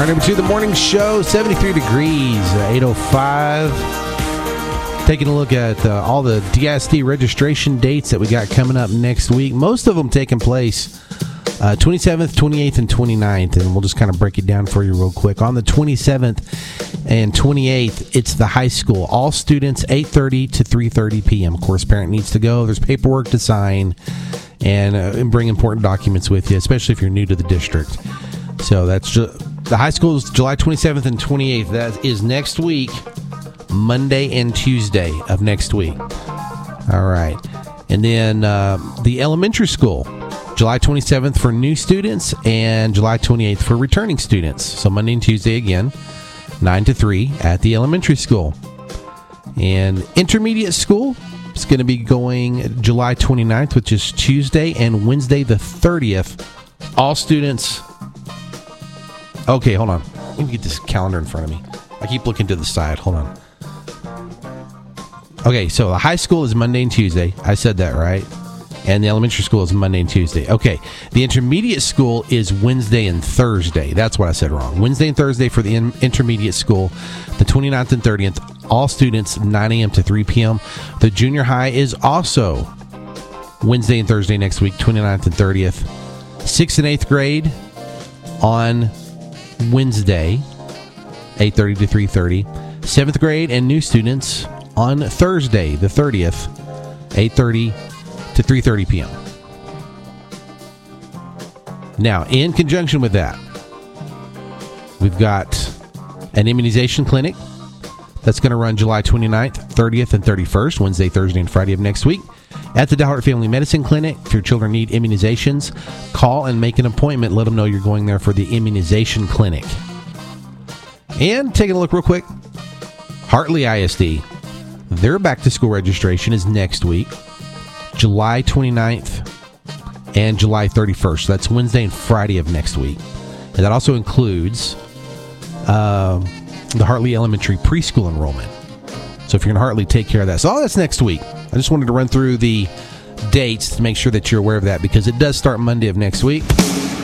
Hour number 2 of the morning show, 73 degrees, 8:05. Taking a look at all the DISD registration dates that we got coming up next week. Most of them taking place 27th, 28th, and 29th, and we'll just kind of break it down for you real quick. On the 27th and 28th, it's the high school. All students, 8:30 to 3:30 p.m. Of course, parent needs to go. There's paperwork to sign, and bring important documents with you, especially if you're new to the district. So that's the high school is July 27th and 28th. That is next week, Monday and Tuesday of next week. All right. And then the elementary school, July 27th for new students and July 28th for returning students. So Monday and Tuesday again, 9 to 3 at the elementary school. And intermediate school is going to be going July 29th, which is Tuesday, and Wednesday the 30th. All students... Okay, hold on. Let me get this calendar in front of me. I keep looking to the side. Hold on. Okay, so the high school is Monday and Tuesday. I said that right. And the elementary school is Monday and Tuesday. Okay, the intermediate school is Wednesday and Thursday. That's what I said wrong. Wednesday and Thursday for the intermediate school. The 29th and 30th, all students, 9 a.m. to 3 p.m. The junior high is also Wednesday and Thursday next week, 29th and 30th. 6th and 8th grade on Wednesday, 8:30 to 3:30. 7th grade and new students on Thursday, the 30th, 8:30 to 3:30 p.m. Now, in conjunction with that, we've got an immunization clinic that's going to run July 29th, 30th, and 31st, Wednesday, Thursday, and Friday of next week. At the DeHart Family Medicine Clinic, if your children need immunizations, call and make an appointment. Let them know you're going there for the immunization clinic. And taking a look real quick, Hartley ISD, their back-to-school registration is next week, July 29th and July 31st. That's Wednesday and Friday of next week. And that also includes the Hartley Elementary preschool enrollment. So if you're in Hartley, take care of that. So all that's next week. I just wanted to run through the dates to make sure that you're aware of that, because it does start Monday of next week.